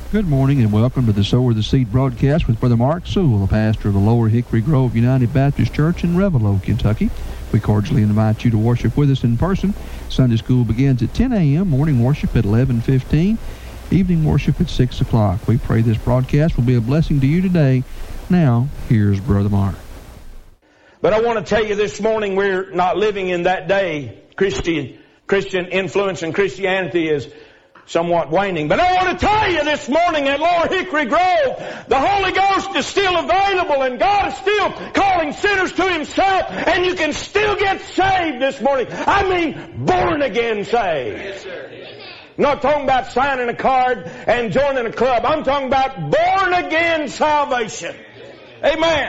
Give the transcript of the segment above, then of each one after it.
Good morning and welcome to the Sower the Seed broadcast with Brother Mark Sewell, the pastor of the Lower Hickory Grove United Baptist Church in Revelo, Kentucky. We cordially invite you to worship with us in person. Sunday school begins at 10 a.m., morning worship at 11:15, evening worship at 6 o'clock. We pray this broadcast will be a blessing to you today. Now, here's Brother Mark. But I want to tell you this morning, we're not living in that day. Christian influence in Christianity is somewhat waning. But I want to tell you this morning at Lower Hickory Grove, the Holy Ghost is still available and God is still calling sinners to Himself, and you can still get saved this morning. I mean, born again saved. Yes, sir. I'm not talking about signing a card and joining a club. I'm talking about born again salvation. Amen.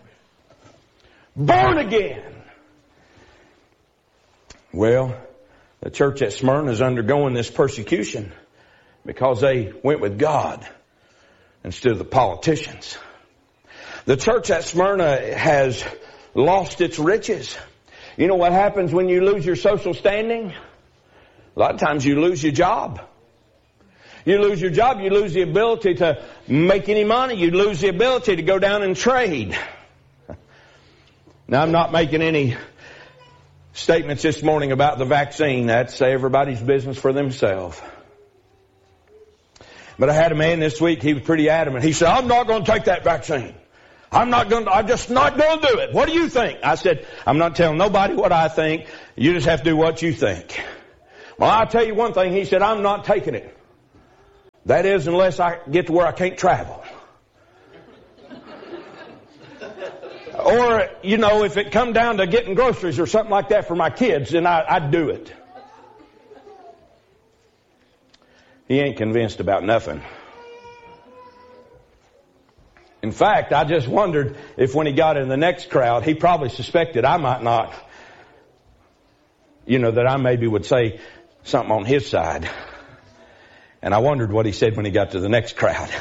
Born again. Well, the church at Smyrna is undergoing this persecution because they went with God instead of the politicians. The church at Smyrna has lost its riches. You know what happens when you lose your social standing? A lot of times you lose your job. You lose your job, you lose the ability to make any money. You lose the ability to go down and trade. Now, I'm not making any statements this morning about the vaccine. That's everybody's business for themselves. But I had a man this week, he was pretty adamant. He said, I'm not going to take that vaccine. I'm just not going to do it. What do you think? I said, I'm not telling nobody what I think. You just have to do what you think. Well, I'll tell you one thing. He said, I'm not taking it. That is, unless I get to where I can't travel. Or, you know, if it come down to getting groceries or something like that for my kids, then I'd do it. He ain't convinced about nothing. In fact, I just wondered if when he got in the next crowd, he probably suspected I might not, that I maybe would say something on his side. And I wondered what he said when he got to the next crowd.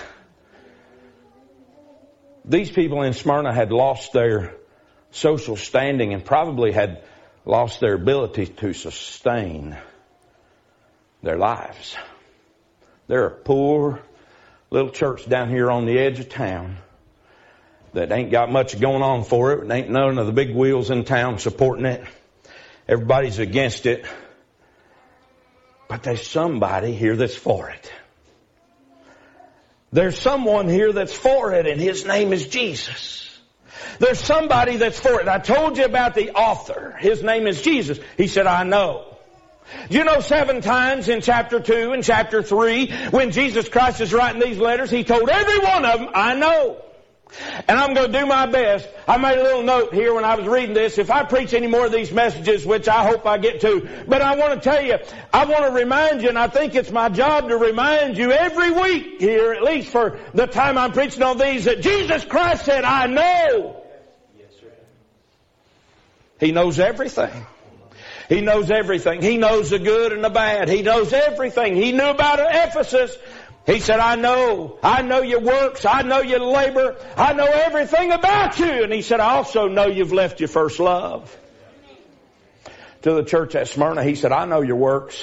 These people in Smyrna had lost their social standing and probably had lost their ability to sustain their lives. They're a poor little church down here on the edge of town that ain't got much going on for it. Ain't none of the big wheels in town supporting it. Everybody's against it. But there's somebody here that's for it. There's someone here that's for it, and His name is Jesus. There's somebody that's for it. I told you about the author. His name is Jesus. He said, I know. You know, 7 times in chapter 2 and chapter 3, when Jesus Christ is writing these letters, He told every one of them, I know. And I'm going to do my best. I made a little note here when I was reading this. If I preach any more of these messages, which I hope I get to, but I want to tell you, I want to remind you, and I think it's my job to remind you every week here, at least for the time I'm preaching on these, that Jesus Christ said, I know. Yes, sir. He knows everything. He knows everything. He knows the good and the bad. He knows everything. He knew about Ephesus. He said, I know your works. I know your labor. I know everything about you. And He said, I also know you've left your first love. To the church at Smyrna, He said, I know your works.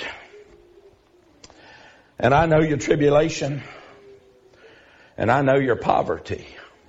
And I know your tribulation. And I know your poverty.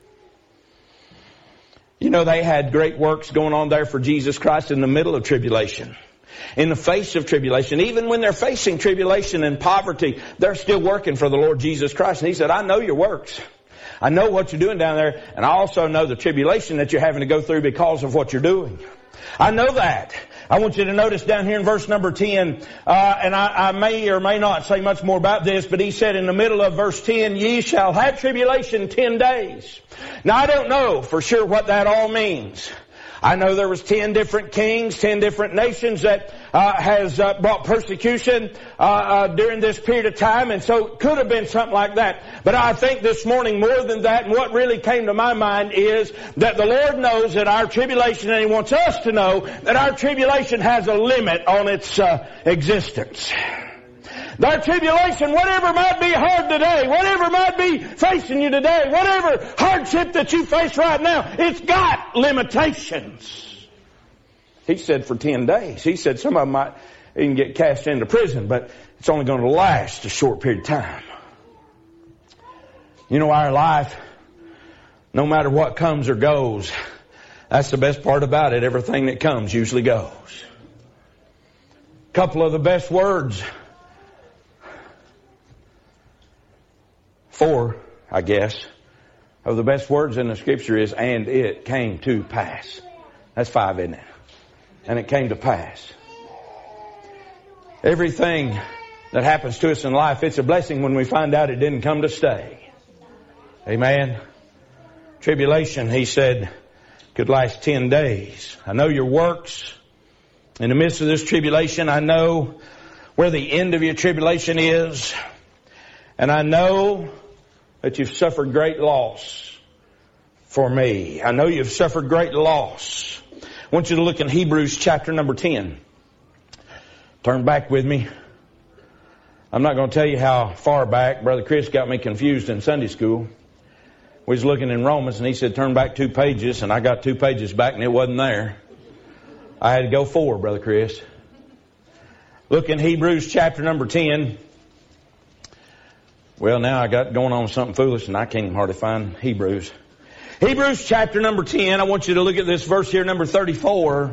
You know, they had great works going on there for Jesus Christ in the middle of tribulation. In the face of tribulation, even when they're facing tribulation and poverty, they're still working for the Lord Jesus Christ. And He said, I know your works. I know what you're doing down there. And I also know the tribulation that you're having to go through because of what you're doing. I know that. I want you to notice down here in verse number 10, and I may or may not say much more about this, but he said in the middle of verse 10, ye shall have tribulation 10 days. Now I don't know for sure what that all means. I know there was 10 different kings, 10 different nations that has brought persecution during this period of time, and so it could have been something like that. But I think this morning more than that, and what really came to my mind is that the Lord knows that our tribulation, and He wants us to know that our tribulation has a limit on its existence. Our tribulation, whatever might be hard today, whatever might be facing you today, whatever hardship that you face right now, it's got limitations. He said for 10 days. He said some of them might even get cast into prison, but it's only going to last a short period of time. You know, our life, no matter what comes or goes, that's the best part about it. Everything that comes usually goes. A couple of the best words, 4, I guess, of the best words in the Scripture is, and it came to pass. That's 5, isn't it? And it came to pass. Everything that happens to us in life, it's a blessing when we find out it didn't come to stay. Amen. Tribulation, he said, could last 10 days. I know your works. In the midst of this tribulation, I know where the end of your tribulation is. And I know that you've suffered great loss for me. I know you've suffered great loss. I want you to look in Hebrews chapter number 10. Turn back with me. I'm not going to tell you how far back. Brother Chris got me confused in Sunday school. We was looking in Romans and he said turn back 2 pages, and I got 2 pages back and it wasn't there. I had to go 4, Brother Chris. Look in Hebrews chapter number 10. Well, now I got going on something foolish and I can't even hardly find Hebrews. Hebrews chapter number 10. I want you to look at this verse here, number 34.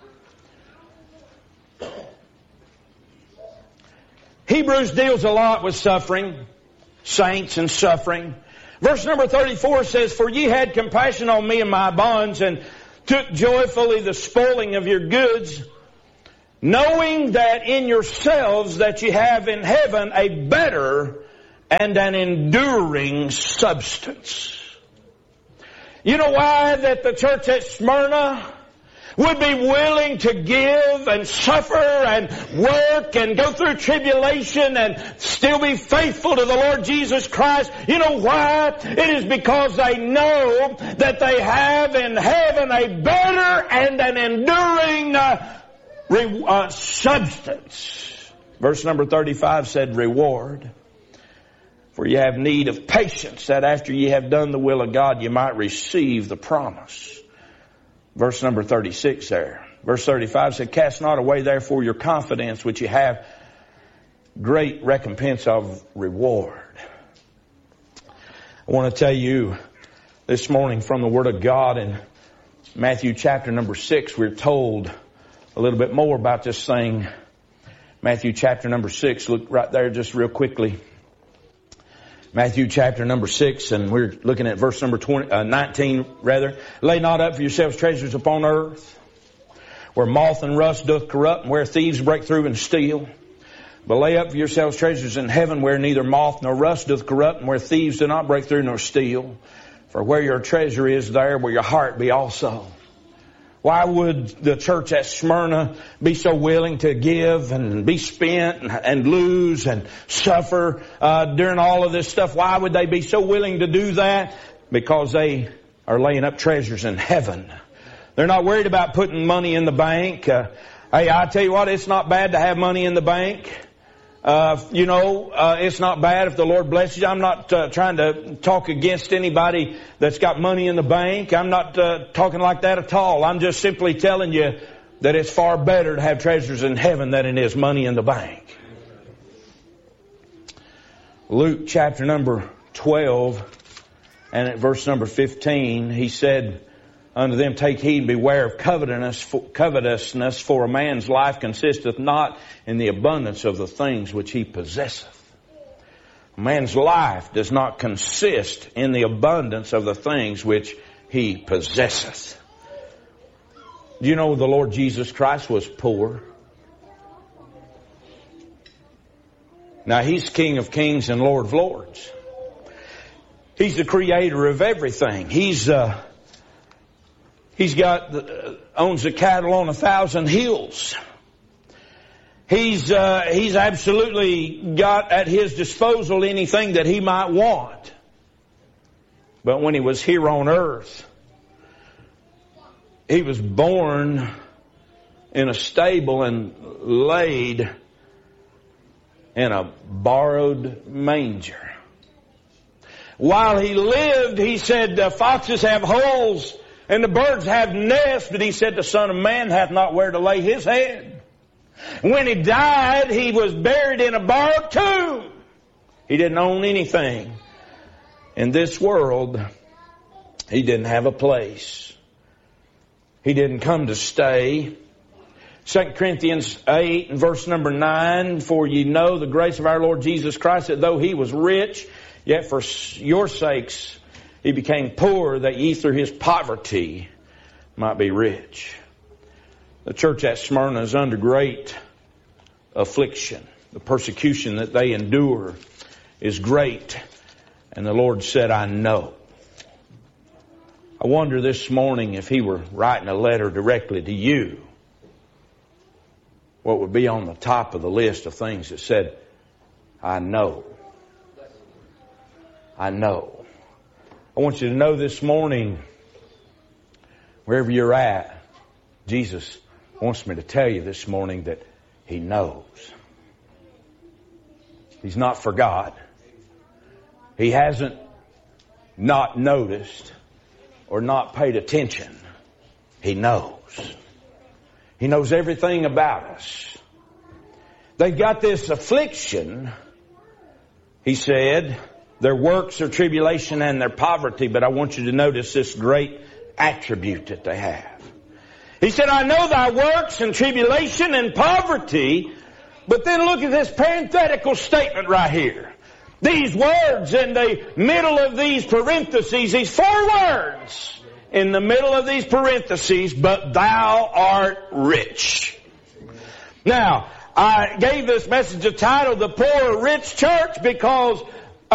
Hebrews deals a lot with suffering, saints and suffering. Verse number 34 says, for ye had compassion on me and my bonds, and took joyfully the spoiling of your goods, knowing that in yourselves that ye have in heaven a better and an enduring substance. You know why that the church at Smyrna would be willing to give and suffer and work and go through tribulation and still be faithful to the Lord Jesus Christ? You know why? It is because they know that they have in heaven a better and an enduring substance. Verse number 35 said, reward. For you have need of patience, that after ye have done the will of God, you might receive the promise. Verse number 36 there. Verse 35 said, cast not away therefore your confidence, which you have great recompense of reward. I want to tell you this morning from the Word of God in Matthew chapter number 6, we're told a little bit more about this thing. Matthew chapter number 6, look right there just real quickly. Matthew chapter number 6, and we're looking at verse number 19 rather. Lay not up for yourselves treasures upon earth, where moth and rust doth corrupt, and where thieves break through and steal. But lay up for yourselves treasures in heaven, where neither moth nor rust doth corrupt, and where thieves do not break through nor steal. For where your treasure is, there will your heart be also. Why would the church at Smyrna be so willing to give and be spent and lose and suffer during all of this stuff? Why would they be so willing to do that? Because they are laying up treasures in heaven. They're not worried about putting money in the bank. Hey, I tell you what, it's not bad to have money in the bank. It's not bad if the Lord blesses you. I'm not trying to talk against anybody that's got money in the bank. I'm not talking like that at all. I'm just simply telling you that it's far better to have treasures in heaven than it is money in the bank. Luke chapter number 12 and at verse number 15, he said unto them, take heed and beware of covetousness, for a man's life consisteth not in the abundance of the things which he possesseth. A man's life does not consist in the abundance of the things which he possesseth. Do you know the Lord Jesus Christ was poor? Now He's King of Kings and Lord of Lords. He's the creator of everything. He's owns the cattle on 1,000 hills. He's absolutely got at His disposal anything that He might want. But when He was here on earth, He was born in a stable and laid in a borrowed manger. While He lived, He said, the foxes have holes and the birds have nests, but He said, the Son of Man hath not where to lay His head. When He died, He was buried in a borrowed tomb. He didn't own anything in this world, He didn't have a place. He didn't come to stay. 2 Corinthians 8 and verse number 9, for ye know the grace of our Lord Jesus Christ, that though He was rich, yet for your sakes He became poor, that ye through His poverty might be rich. The church at Smyrna is under great affliction. The persecution that they endure is great. And the Lord said, I know. I wonder this morning if He were writing a letter directly to you, what would be on the top of the list of things that said, I know. I know. I want you to know this morning, wherever you're at, Jesus wants me to tell you this morning that He knows. He's not forgot. He hasn't not noticed or not paid attention. He knows. He knows everything about us. They've got this affliction, He said, their works, their tribulation, and their poverty. But I want you to notice this great attribute that they have. He said, I know thy works and tribulation and poverty. But then look at this parenthetical statement right here. These words in the middle of these parentheses, these 4 words in the middle of these parentheses, but thou art rich. Now, I gave this message a title, The Poor Rich Church, because